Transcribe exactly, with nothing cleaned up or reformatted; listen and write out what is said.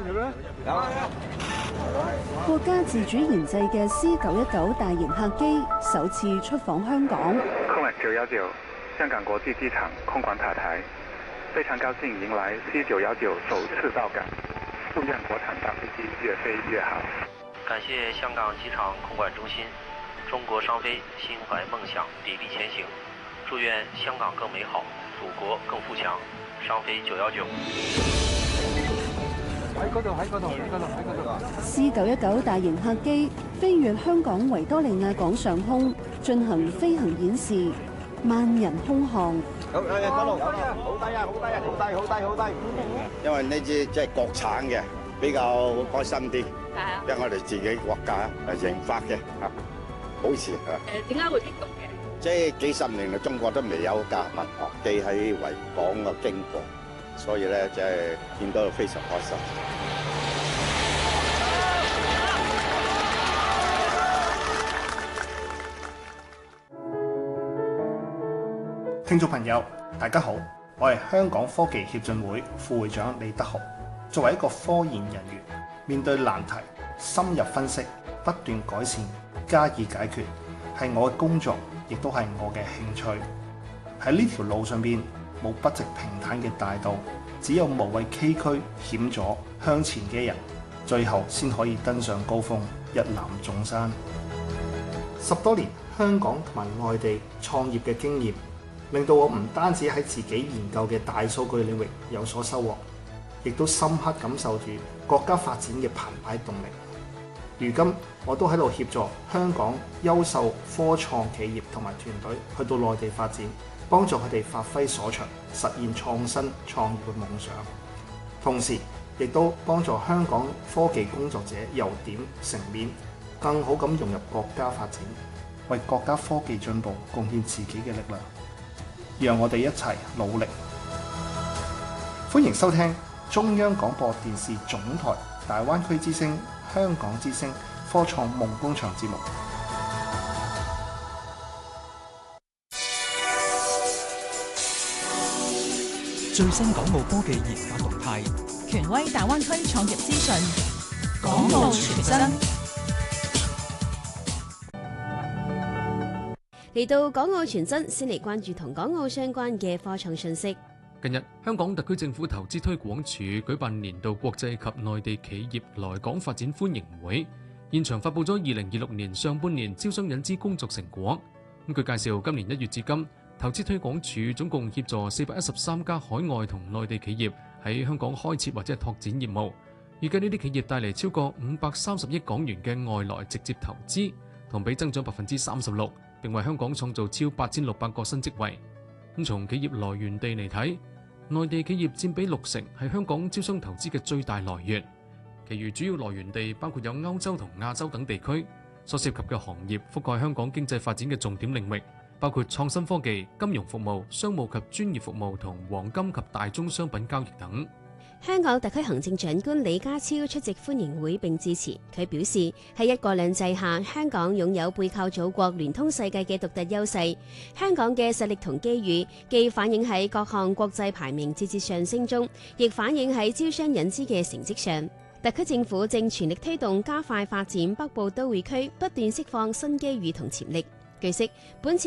國家自主研製嘅 C 九一九大型客機首次出訪香港。 空九一九香港國際機場空管塔台，非常高興迎來 C 九一九首次到港，祝願國產大飛機越飛越好。 感謝香港機場空管中心，中國商飛心懷夢想，砥礪前行。祝願香港更美好，祖國更富強。商飛九一九。 喺嗰度，喺嗰度，喺嗰度，喺嗰度。 C 九一九大型客機飛越香港維多利亞港上空，進行飛行演示，萬人空巷。 好，誒，嗰度，好低啊，好低啊，好低，好低，好低。因為呢支即係國產嘅，比較開心啲。係啊。因為我哋自己國家係研發嘅，嚇，保持嚇。 誒，點解會激動嘅？ 即係幾十年嚟，中國都未有架民航機喺維港嘅經過，所以咧即係見到非常開心。 聽眾朋友，大家好，我係香港科技協進會副會長李德豪。作為一個科研人員，面對難題，深入分析，不斷改善，加以解決，係我嘅工作，亦都係我嘅興趣。喺呢條路上邊，冇不直平坦嘅大道，只有無畏崎嶇險阻向前嘅人，最後先可以登上高峰，一覽眾山。十多年香港同埋外地創業嘅經驗，令到我唔單止喺自己研究嘅大數據領域有所收穫，亦都深刻感受住國家發展嘅澎湃動力。如今我都喺度協助香港優秀科創企業同埋團隊去到內地發展，幫助佢哋發揮所長，實現創新創業嘅夢想。同時亦都幫助香港科技工作者由點成面，更好咁融入國家發展，為國家科技進步貢獻自己嘅力量。讓我哋一齊努力。歡迎收聽中央廣播電視總台大灣區之聲香港之聲科創夢工場節目。 最新港澳科技研發動態， 權威大灣區創業資訊， 港澳全真。 嚟到港澳全真，先嚟關注同港澳相關嘅科創信息。 近日，香港特區政府投資推廣署舉辦年度國際及內地企業來港發展歡迎會，現場發布咗二零二六年上半年招商引資工作成果。咁據介紹，今年一月至今，投資推廣署總共協助四百一十三家海外同內地企業喺香港開設或者拓展業務，預計呢啲企業帶嚟超過五百三十億港元嘅外來直接投資，同比增長百分之三十六，並為香港創造超八千六百個新職位。咁從企業來源地嚟睇，內地企業佔比六成，係香港招商投資嘅最大來源。其餘主要來源地包括有歐洲同亞洲等地區，所涉及嘅行業覆蓋香港經濟發展嘅重點領域，包括創新科技、金融服務、商務及專業服務同黃金及大宗商品交易等。 香港特區行政長官李家超出席歡迎會並致辭，佢表示喺一國兩制下，香港擁有背靠祖國、聯通世界嘅獨特優勢。香港嘅實力同機遇，既反映喺各項國際排名節節上升中，亦反映喺招商引資嘅成績上。特區政府正全力推動加快發展北部都會區，不斷釋放新機遇同潛力。據悉，本次